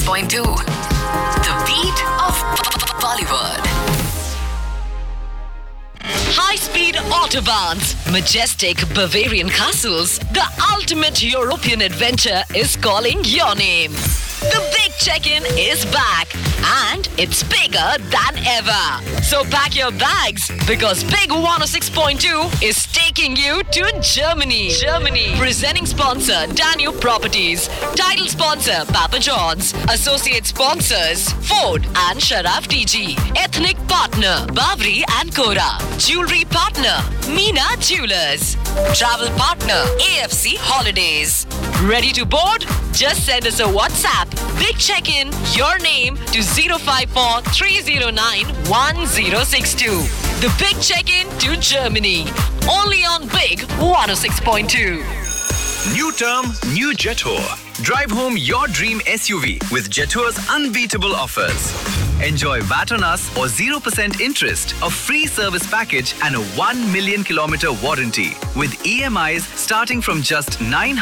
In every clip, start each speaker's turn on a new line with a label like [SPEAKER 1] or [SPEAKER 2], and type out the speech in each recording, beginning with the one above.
[SPEAKER 1] 106.2. The beat of Bollywood. High-speed autobahns, majestic Bavarian castles, the ultimate European adventure is calling your name. The big check-in is back and it's bigger than ever. So pack your bags because Big 106.2 is taking you to Germany. Presenting sponsor Danube Properties. Title sponsor Papa John's. Associate sponsors Ford and Sharaf DG. Ethnic partner Bavri and Kora. Jewelry partner Meena Jewelers. Travel partner AFC Holidays. Ready to board? Just send us a WhatsApp. Big check-in, your name to 054 309 1062. The big check-in to Germany. Only on Big 106.2.
[SPEAKER 2] New term, new Jetour. Drive home your dream SUV with Jetour's unbeatable offers. Enjoy VAT on us or 0% interest, a free service package and a 1 million kilometer warranty. With EMIs starting from just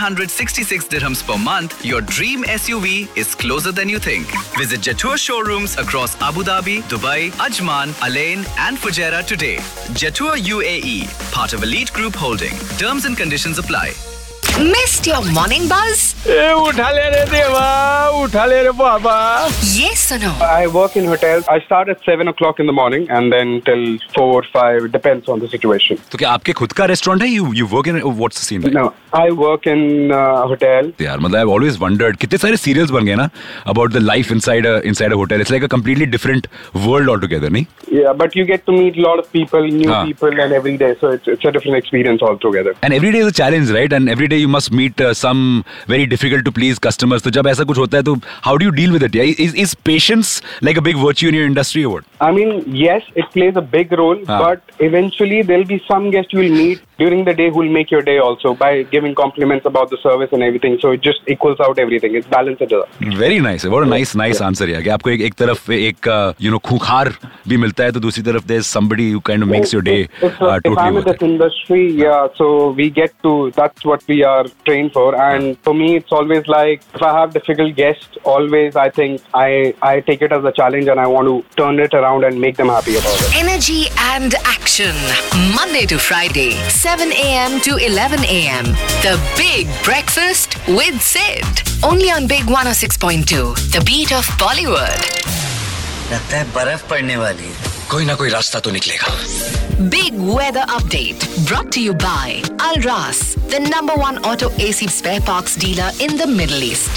[SPEAKER 2] 966 dirhams per month, your dream SUV is closer than you think. Visit Jetour showrooms across Abu Dhabi, Dubai, Ajman, Alain and Fujairah today. Jetour UAE, part of Elite Group Holding. Terms and conditions apply.
[SPEAKER 1] Missed your morning buzz?
[SPEAKER 3] उठा ले रे देवा, उठा ले रे बाबा.
[SPEAKER 1] Yes, सुनो.
[SPEAKER 3] I work in hotels. I start at 7 o'clock in the morning and then till 4, 5, depends on the situation.
[SPEAKER 4] तो क्या आपके खुद का रेस्टोरेंट है? You work in what's the scene? Like?
[SPEAKER 3] No, I work in a hotel.
[SPEAKER 4] यार मतलब I've always wondered कितने सारे serials बन गए ना about the life inside a hotel. It's like a completely different world altogether, नहीं?
[SPEAKER 3] Yeah, but you get to meet a lot of people, new people, and every day, so it's a different experience altogether.
[SPEAKER 4] And every day is a challenge, right? And every day you must meet some very difficult to please customers. तो जब ऐसा कुछ होता है तो how do you deal with it? Is patience like a big virtue in your industry or what?
[SPEAKER 3] I mean, yes, it plays a big role, but eventually there'll be some guest you will meet during the day who will make your day also by giving compliments about the service and everything. So it just equals out everything. It's balanced it out.
[SPEAKER 4] Very nice. What a nice answer है कि आपको एक तरफ एक खूंखार भी मिलता है तो दूसरी तरफ there's somebody who kind of makes your day totally
[SPEAKER 3] if I'm in
[SPEAKER 4] worth
[SPEAKER 3] this
[SPEAKER 4] it.
[SPEAKER 3] industry, yeah, so we get to, that's what we are trained for. And for me, it's always like, if I have difficult guests, always I think I take it as a challenge and I want to turn it around and make them happy about it.
[SPEAKER 1] Energy and action. Monday to Friday, 7 a.m. to 11 a.m. The Big Breakfast with Sid. Only on Big 106.2. The beat of Bollywood.
[SPEAKER 5] लगता है बर्फ पड़ने वाली है.
[SPEAKER 2] कोई ना कोई रास्ता तो निकलेगा.
[SPEAKER 1] Big weather update brought to you by Al Ras, the #1 auto AC spare parts dealer in the Middle East.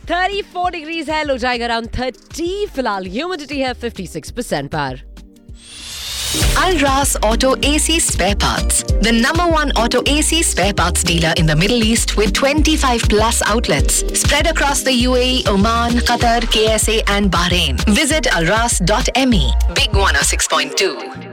[SPEAKER 6] 34 degrees है, लो जाएगा around 30. फिलहाल ह्यूमिडिटी है 56% पर.
[SPEAKER 1] Al Ras Auto AC Spare Parts, the #1 auto AC spare parts dealer in the Middle East with 25 plus outlets spread across the UAE, Oman, Qatar, KSA and Bahrain. Visit alras.me. Big 106.2.